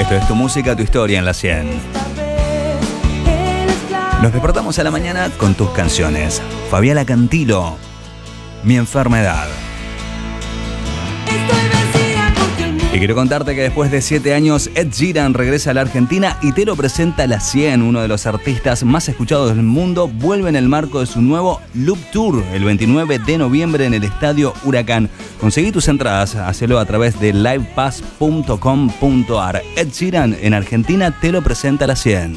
Esto es tu música, tu historia en la 100. Nos despertamos a la mañana con tus canciones. Fabiana Cantilo, Mi enfermedad. Y quiero contarte que después de 7 años, Ed Sheeran regresa a la Argentina y te lo presenta a la 100. Uno de los artistas más escuchados del mundo vuelve en el marco de su nuevo Loop Tour el 29 de noviembre en el Estadio Huracán. Conseguí tus entradas, hacelo a través de livepass.com.ar. Ed Sheeran en Argentina te lo presenta a la 100.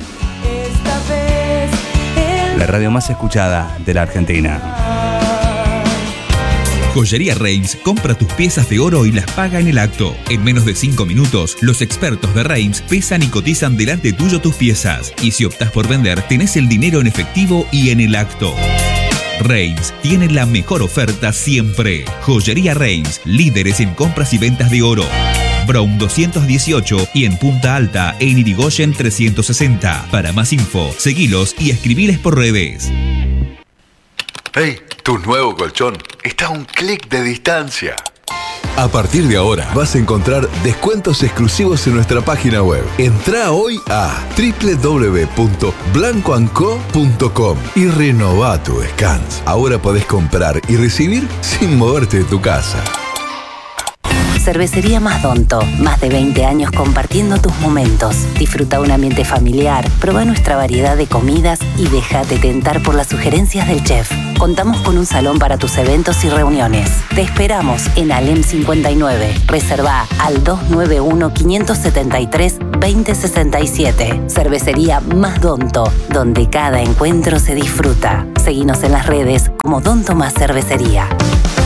La radio más escuchada de la Argentina. Joyería Reims compra tus piezas de oro y las paga en el acto. En menos de 5 minutos, los expertos de Reims pesan y cotizan delante tuyo tus piezas. Y si optas por vender, tenés el dinero en efectivo y en el acto. Reims tiene la mejor oferta siempre. Joyería Reims, líderes en compras y ventas de oro. Brown 218 y en Punta Alta, en Irigoyen 360. Para más info, seguilos y escribiles por redes. ¡Hey! Tu nuevo colchón está a un clic de distancia. A partir de ahora vas a encontrar descuentos exclusivos en nuestra página web. Entrá hoy a www.blancoandco.com y renová tu descanso. Ahora podés comprar y recibir sin moverte de tu casa. Cervecería Masdonto, más de 20 años compartiendo tus momentos. Disfruta un ambiente familiar, probá nuestra variedad de comidas y déjate tentar por las sugerencias del chef. Contamos con un salón para tus eventos y reuniones. Te esperamos en Alem 59. Reservá al 291-573-2067. Cervecería Masdonto, donde cada encuentro se disfruta. Seguinos en las redes como Donto Más Cervecería.